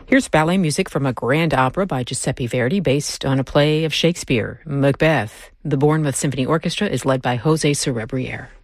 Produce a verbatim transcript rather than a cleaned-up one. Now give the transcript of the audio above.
Here's ballet music from a grand opera by Giuseppe Verdi based on a play of Shakespeare, Macbeth. The Bournemouth Symphony Orchestra is led by Jose Cerebriere.